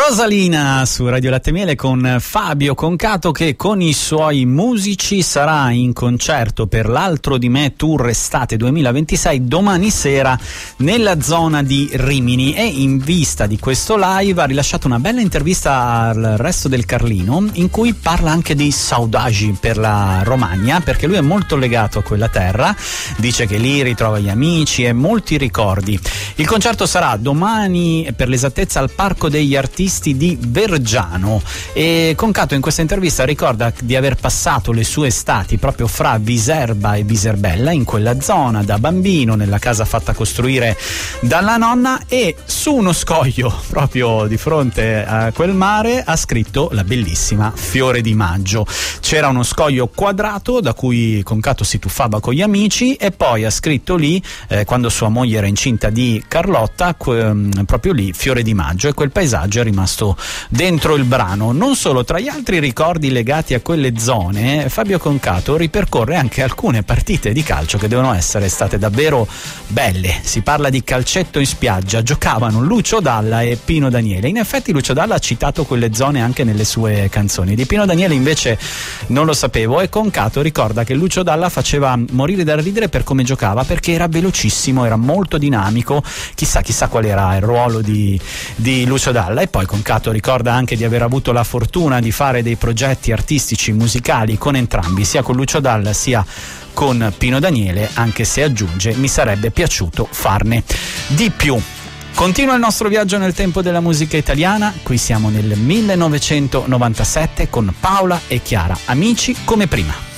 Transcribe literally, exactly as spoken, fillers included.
Rosalina su Radio Latte Miele con Fabio Concato, che con i suoi musici sarà in concerto per l'Altro di me Tour Estate duemilaventisei domani sera nella zona di Rimini, e in vista di questo live ha rilasciato una bella intervista al Resto del Carlino in cui parla anche di saudagi per la Romagna, perché lui è molto legato a quella terra, dice che lì ritrova gli amici e molti ricordi. Il concerto sarà domani, per l'esattezza, al Parco degli Artisti di Vergiano, e Concato in questa intervista ricorda di aver passato le sue estati proprio fra Viserba e Viserbella, in quella zona da bambino, nella casa fatta costruire dalla nonna, e su uno scoglio proprio di fronte a quel mare ha scritto la bellissima Fiore di Maggio. C'era uno scoglio quadrato da cui Concato si tuffava con gli amici, e poi ha scritto lì, eh, quando sua moglie era incinta di Carlotta, que- proprio lì Fiore di Maggio, e quel paesaggio è rimasto dentro il brano. Non solo, tra gli altri ricordi legati a quelle zone, Fabio Concato ripercorre anche alcune partite di calcio che devono essere state davvero belle. Si parla di calcetto in spiaggia, giocavano Lucio Dalla e Pino Daniele. In effetti Lucio Dalla ha citato quelle zone anche nelle sue canzoni. Di Pino Daniele invece non lo sapevo, e Concato ricorda che Lucio Dalla faceva morire da ridere per come giocava, perché era velocissimo, era molto dinamico. Chissà chissà qual era il ruolo di, di Lucio Dalla. E poi Concato ricorda anche di aver avuto la fortuna di fare dei progetti artistici musicali con entrambi, sia con Lucio Dalla sia con Pino Daniele, anche se aggiunge: mi sarebbe piaciuto farne di più. Continua il nostro viaggio nel tempo della musica italiana. Qui siamo nel millenovecentonovantasette con Paola e Chiara, Amici come prima.